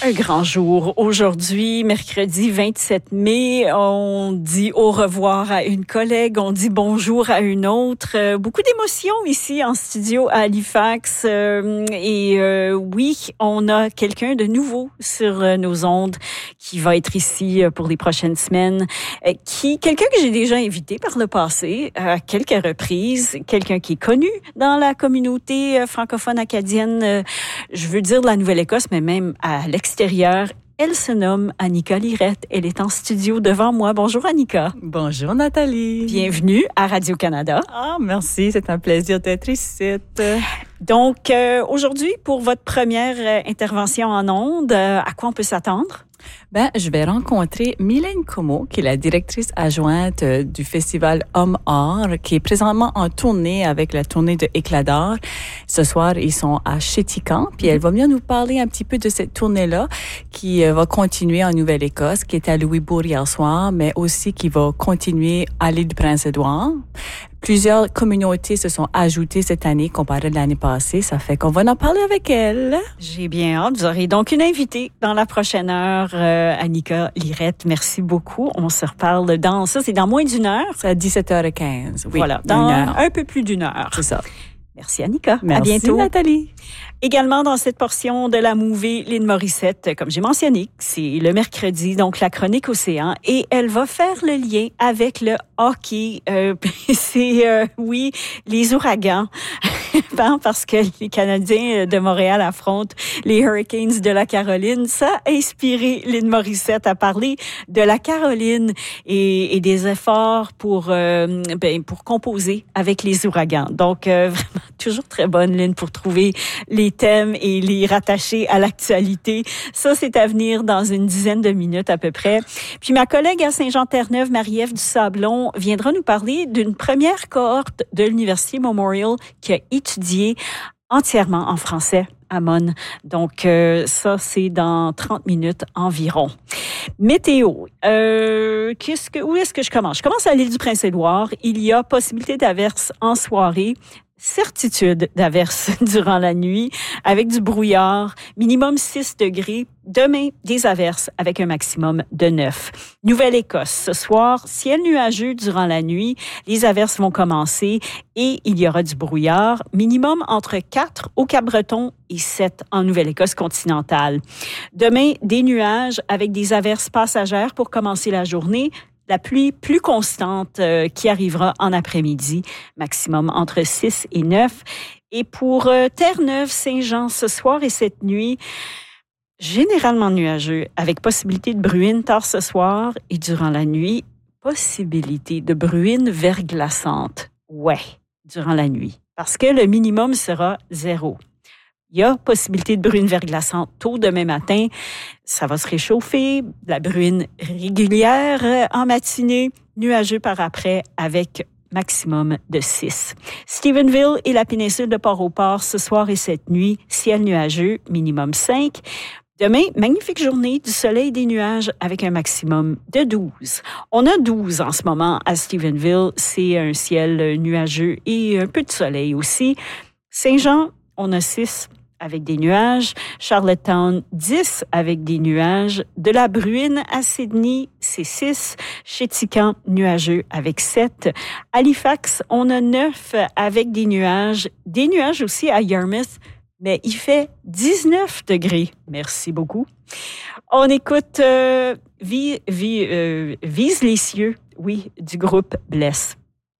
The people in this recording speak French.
Un grand jour. Aujourd'hui, mercredi 27 mai, on dit au revoir à une collègue, on dit bonjour à une autre. Beaucoup d'émotions ici en studio à Halifax. Oui, on a quelqu'un de nouveau sur nos ondes qui va être ici pour les prochaines semaines. Quelqu'un que j'ai déjà invité par le passé à quelques reprises, quelqu'un qui est connu dans la communauté francophone acadienne, je veux dire de la Nouvelle-Écosse, mais même à l'extérieur. Elle se nomme Annika Lirette. Elle est en studio devant moi. Bonjour Annika. Bonjour Nathalie. Bienvenue à Radio-Canada. Ah, merci, c'est un plaisir d'être ici. Donc, aujourd'hui, pour votre première intervention en ondes, à quoi on peut s'attendre? Je vais rencontrer Mylène Comeau, qui est la directrice adjointe du festival Homme Art, qui est présentement en tournée avec la tournée de Éclat d'art. Ce soir, ils sont à Chéticamp, puis elle va venir nous parler un petit peu de cette tournée-là qui va continuer en Nouvelle-Écosse, qui est à Louisbourg hier soir, mais aussi qui va continuer à l'île du Prince-Édouard. Plusieurs communautés se sont ajoutées cette année comparé à l'année passée. Ça fait qu'on va en parler avec elle. J'ai bien hâte. Vous aurez donc une invitée dans la prochaine heure, Annika Lirette. Merci beaucoup. On se reparle c'est dans moins d'une heure. C'est à 17h15. Oui, voilà, dans un peu plus d'une heure. C'est ça. Merci Annika. Merci, à bientôt. Nathalie. Également dans cette portion de la movie, Lynn Morissette, comme j'ai mentionné, c'est le mercredi, donc la chronique Océan, et elle va faire le lien avec le hockey. Oui, les ouragans, parce que les Canadiens de Montréal affrontent les Hurricanes de la Caroline. Ça a inspiré Lynn Morissette à parler de la Caroline et des efforts pour composer avec les ouragans. Donc, vraiment, toujours très bonne, Lynn, pour trouver les thèmes et les rattacher à l'actualité. Ça, c'est à venir dans une dizaine de minutes à peu près. Puis ma collègue à Saint-Jean-Terre-Neuve, Marie-Ève Dusablon, viendra nous parler d'une première cohorte de l'Université Memorial qui a étudié entièrement en français à Mons. Donc, ça, c'est dans 30 minutes environ. Météo. Où est-ce que je commence? Je commence à l'île du Prince-Édouard. Il y a possibilité d'averses en soirée. Certitude d'averses durant la nuit avec du brouillard, minimum 6 degrés. Demain, des averses avec un maximum de 9. Nouvelle-Écosse, ce soir, ciel nuageux durant la nuit. Les averses vont commencer et il y aura du brouillard. Minimum entre 4 au Cap-Breton et 7 en Nouvelle-Écosse continentale. Demain, des nuages avec des averses passagères pour commencer la journée. La pluie plus constante qui arrivera en après-midi, maximum entre 6 et 9. Et pour Terre-Neuve, Saint-Jean, ce soir et cette nuit, généralement nuageux, avec possibilité de bruine tard ce soir et durant la nuit, possibilité de bruine verglaçante. Ouais, durant la nuit, parce que le minimum sera 0. Il y a possibilité de bruine verglaçante tôt demain matin. Ça va se réchauffer. La bruine régulière en matinée, nuageux par après avec maximum de 6. Stephenville et la péninsule de Port-au-Port ce soir et cette nuit, ciel nuageux, minimum 5. Demain, magnifique journée, du soleil et des nuages avec un maximum de 12. On a 12 en ce moment à Stephenville. C'est un ciel nuageux et un peu de soleil aussi. Saint-Jean, on a 6 avec des nuages. Charlottetown, 10 avec des nuages. De la bruine à Sydney, c'est 6. Chéticamp, nuageux avec 7. Halifax, on a 9 avec des nuages. Des nuages aussi à Yarmouth, mais il fait 19 degrés. Merci beaucoup. On écoute Vise les cieux, oui, du groupe Bless.